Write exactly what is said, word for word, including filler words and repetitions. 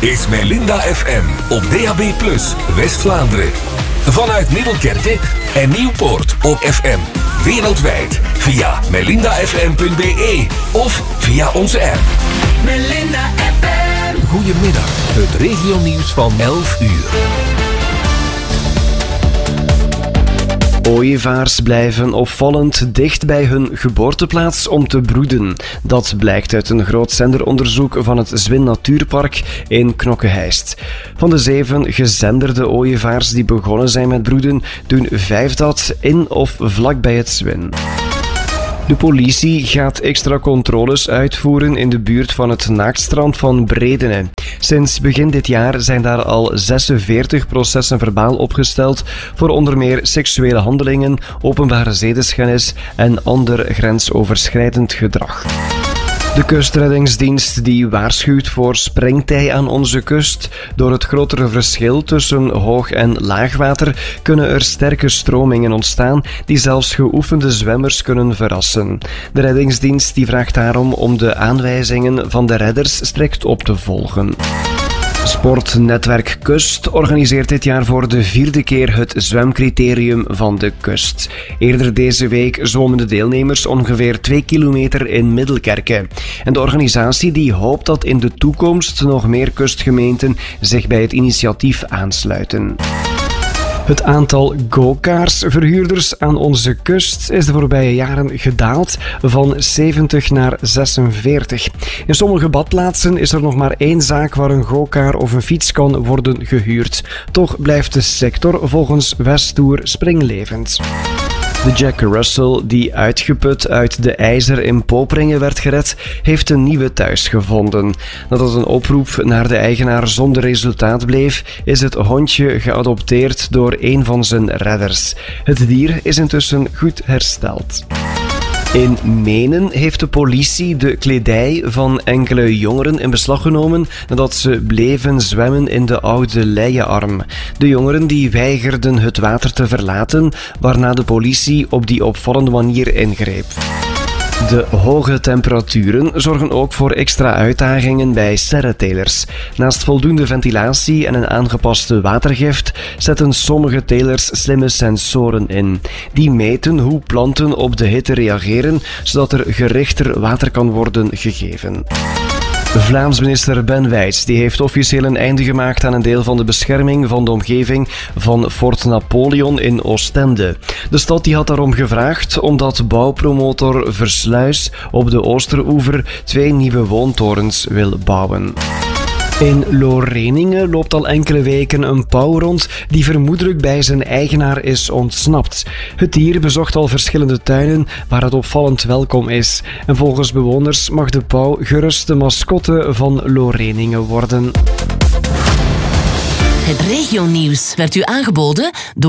is Melinda F M op D A B plus, West-Vlaanderen. Vanuit Middelkerke en Nieuwpoort op F M. Wereldwijd via melinda f m punt b e of via onze app. Melinda F M. Goedemiddag, het regionieuws van elf uur. Ooievaars blijven opvallend dicht bij hun geboorteplaats om te broeden. Dat blijkt uit een groot zenderonderzoek van het Zwin Natuurpark in Knokke-Heist. Van de zeven gezenderde ooievaars die begonnen zijn met broeden, doen vijf dat in of vlak bij het Zwin. De politie gaat extra controles uitvoeren in de buurt van het naaktstrand van Bredene. Sinds begin dit jaar zijn daar al zesenveertig processen verbaal opgesteld voor onder meer seksuele handelingen, openbare zedeschennis en ander grensoverschrijdend gedrag. De kustreddingsdienst die waarschuwt voor springtij aan onze kust. Door het grotere verschil tussen hoog- en laagwater kunnen er sterke stromingen ontstaan die zelfs geoefende zwemmers kunnen verrassen. De reddingsdienst die vraagt daarom om de aanwijzingen van de redders strikt op te volgen. Sportnetwerk Kust organiseert dit jaar voor de vierde keer het zwemcriterium van de kust. Eerder deze week zwommen de deelnemers ongeveer twee kilometer in Middelkerke. En de organisatie die hoopt dat in de toekomst nog meer kustgemeenten zich bij het initiatief aansluiten. Het aantal go-cars-verhuurders aan onze kust is de voorbije jaren gedaald van zeventig naar zesenveertig. In sommige badplaatsen is er nog maar één zaak waar een go-car of een fiets kan worden gehuurd. Toch blijft de sector volgens Westtour springlevend. De Jack Russell, die uitgeput uit de IJzer in Poperingen werd gered, heeft een nieuwe thuis gevonden. Nadat een oproep naar de eigenaar zonder resultaat bleef, is het hondje geadopteerd door een van zijn redders. Het dier is intussen goed hersteld. In Menen heeft de politie de kledij van enkele jongeren in beslag genomen nadat ze bleven zwemmen in de oude Leienarm. De jongeren die weigerden het water te verlaten, waarna de politie op die opvallende manier ingreep. De hoge temperaturen zorgen ook voor extra uitdagingen bij serretelers. Naast voldoende ventilatie en een aangepaste watergift zetten sommige telers slimme sensoren in. Die meten hoe planten op de hitte reageren, zodat er gerichter water kan worden gegeven. Vlaams minister Ben Wijts die heeft officieel een einde gemaakt aan een deel van de bescherming van de omgeving van Fort Napoleon in Oostende. De stad die had daarom gevraagd omdat bouwpromotor Versluis op de Oosteroever twee nieuwe woontorens wil bouwen. In Loreningen loopt al enkele weken een pauw rond die vermoedelijk bij zijn eigenaar is ontsnapt. Het dier bezocht al verschillende tuinen waar het opvallend welkom is. En volgens bewoners mag de pauw gerust de mascotte van Loreningen worden. Het regionieuws werd u aangeboden door